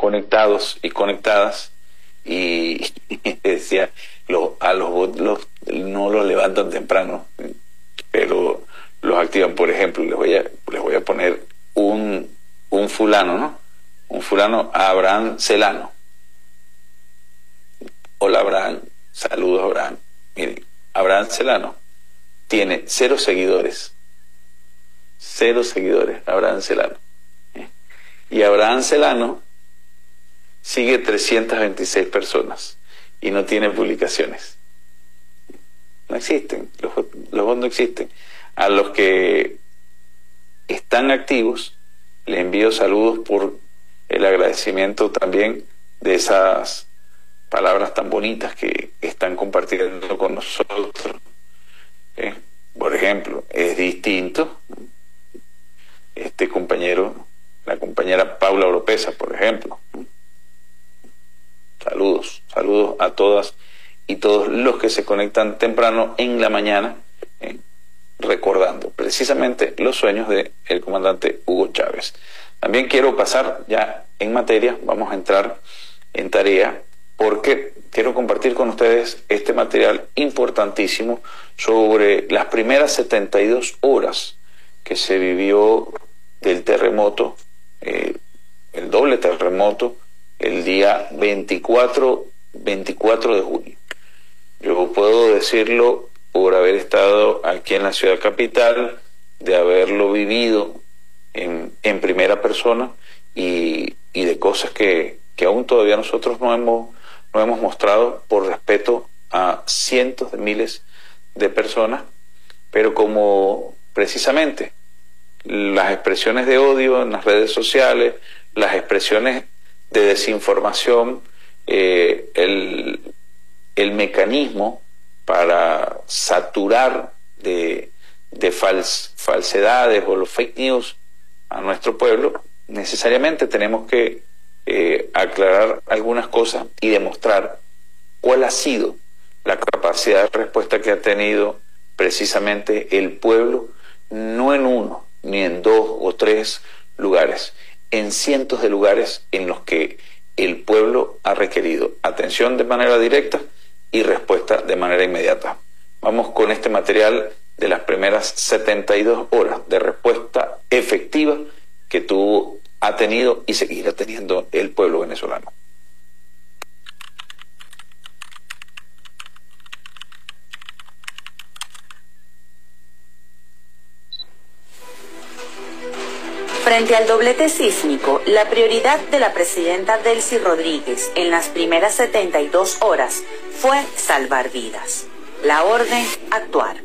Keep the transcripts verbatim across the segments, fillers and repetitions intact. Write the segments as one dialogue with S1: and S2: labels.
S1: conectados y conectadas, y, y decía, lo, a los bots los, no los levantan temprano, pero los activan. Por ejemplo, les voy a, les voy a poner un, un fulano, ¿no? Un fulano, Abraham Celano. Hola Abraham, saludos Abraham. Miren, Abraham Celano tiene cero seguidores. Cero seguidores, Abraham Celano. Y Abraham Celano sigue trescientas veintiséis personas y no tiene publicaciones. No existen, los, los bots no existen. A los que están activos les envío saludos por el agradecimiento también de esas palabras tan bonitas que están compartiendo con nosotros. ¿Eh? Por ejemplo, es distinto este compañero, la compañera Paula Oropesa, por ejemplo. Saludos, saludos a todas y todos los que se conectan temprano en la mañana, ¿eh? recordando precisamente los sueños del comandante Hugo Chávez. También quiero pasar ya en materia, vamos a entrar en tarea, porque quiero compartir con ustedes este material importantísimo sobre las primeras setenta y dos horas que se vivió del terremoto, eh, el doble terremoto, el día veinticuatro de junio. Yo puedo decirlo por haber estado aquí en la ciudad capital, de haberlo vivido en, en primera persona y, y de cosas que, que aún todavía nosotros no hemos, no hemos mostrado por respeto a cientos de miles de personas, pero como precisamente las expresiones de odio en las redes sociales, las expresiones de desinformación, eh, el, el mecanismo para saturar de, de fals, falsedades o los fake news a nuestro pueblo, necesariamente tenemos que eh, aclarar algunas cosas y demostrar cuál ha sido la capacidad de respuesta que ha tenido precisamente el pueblo, no en uno, ni en dos o tres lugares, en cientos de lugares en los que el pueblo ha requerido atención de manera directa y respuesta de manera inmediata. Vamos con este material de las primeras setenta y dos horas de respuesta efectiva que tuvo, ha tenido y seguirá teniendo el pueblo venezolano.
S2: Frente al doblete sísmico, la prioridad de la presidenta Delcy Rodríguez en las primeras setenta y dos horas fue salvar vidas. La orden, actuar.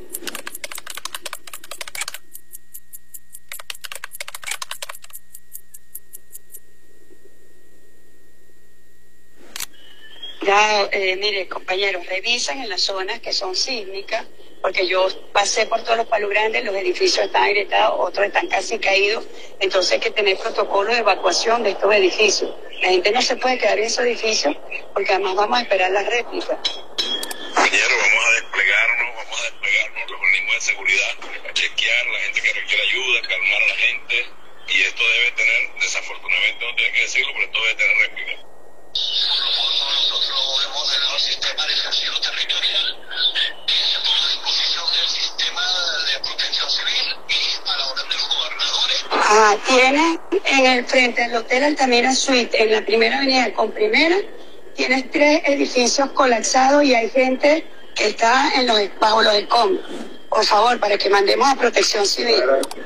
S3: Ya, eh, mire, compañeros, revisan en las zonas que son sísmicas, porque yo pasé por todos los palos grandes, los edificios están agrietados, otros están casi caídos, entonces hay que tener protocolos de evacuación de estos edificios. La gente no se puede quedar en esos edificios, porque además vamos a esperar la réplica.
S4: Compañeros, vamos a desplegarnos, vamos a desplegarnos los organismos de seguridad, a chequear a la gente que requiere ayuda, calmar a la gente, y esto debe tener, desafortunadamente no tiene que decirlo, pero esto debe tener réplica. Nosotros hemos ordenado el sistema de ejercicio territorial que se ponga a disposición del sistema de protección civil y a la orden de los gobernadores.
S3: Ah, tiene en el frente del Hotel Altamira Suite, en la primera avenida con primera, tienes tres edificios colapsados y hay gente que está en los, bajo los escombros. Por favor, para que mandemos a protección civil.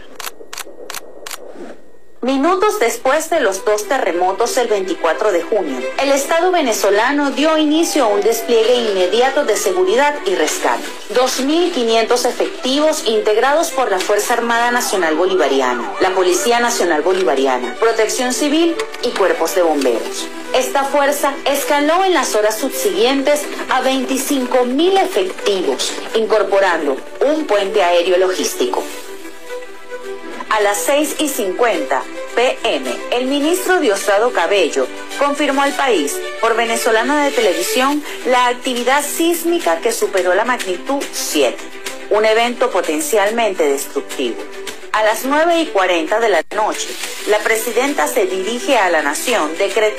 S2: Minutos después de los dos terremotos el veinticuatro de junio, el Estado venezolano dio inicio a un despliegue inmediato de seguridad y rescate. dos mil quinientos efectivos integrados por la Fuerza Armada Nacional Bolivariana, la Policía Nacional Bolivariana, Protección Civil y cuerpos de bomberos. Esta fuerza escaló en las horas subsiguientes a veinticinco mil efectivos, incorporando un puente aéreo logístico. A las seis y cincuenta pe eme, el ministro Diosdado Cabello confirmó al país, por Venezolana de Televisión, la actividad sísmica que superó la magnitud siete, un evento potencialmente destructivo. A las nueve y cuarenta de la noche, la presidenta se dirige a la nación decretando